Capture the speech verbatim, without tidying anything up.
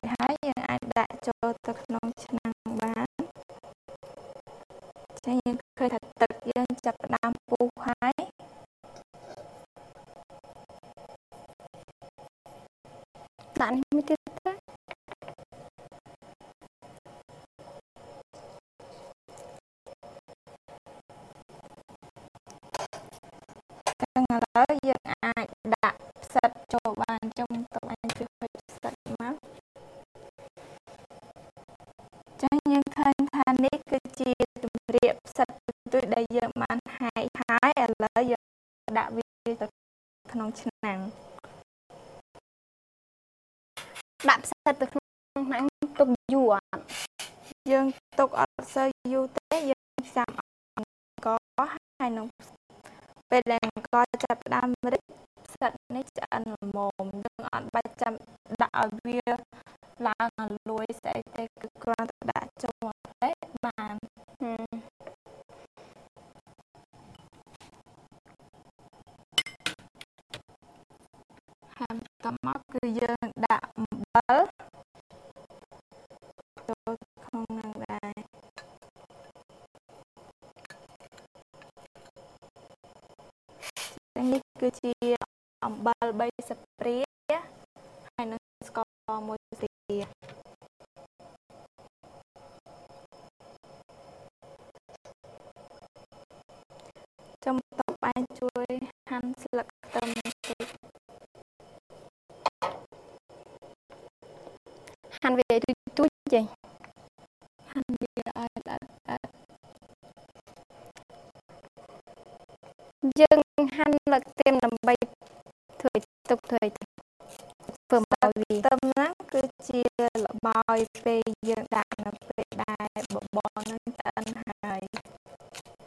ហើយយើងអាចដាក់ចូលទៅក្នុងឆ្នាំងបានចឹងយើងឃើញថាទឹកយើងចាប់ផ្ដើមពុះហើយដាក់នេះមួយទៀតទៅចឹងឥឡូវយើងអាចដាក់ផ្សិតចូលបានចឹងទៅអាចជួយហុចផ្សិតមកចឹងយើងឃើញថានេះគឺជាជំរាបផ្សិតទុយដែលយើងបានហែកហើយឥឡូវយើងដាក់វាទៅក្នុងឆ្នាំងដាក់ផ្សិតទៅក្នុងឆ្នាំងទុកយូរអត់យើងទុកអត់សូវយូរទេយើងចាំអង្ករហើយនឹងពេលដែលអង្ករចាប់ផ្ដើមរីកផ្សិតនេះឆ្អិនល្មមយើងអត់បាច់ចាំដាក់ឲ្យវាឡើងឲ្យលួយស្អីទេគឺគ្រាន់តែដាក់ចូលទេបានហើយបន្តមកគឺយើងដាក់អំបិលចូលក្នុងនឹងដែរនេះគឺជាអំបិលបីស្ព្រាហើយនឹងស្ករមួយស្ទាចាំតបអាចជួយហាន់ស្លឹកខ្ទឹមតិចហាន់វាឲ្យទូចៗចេះហាន់វាឲ្យល្អៗយើងហាន់ស្លឹកខ្ទឹមដើម្បីធ្វើទុកធ្វើធ្វើមកវាខ្ទឹមហ្នឹងគឺជាល្បោយពេលយើងដាក់នៅពេលដែលបបរហ្នឹងឆ្អិ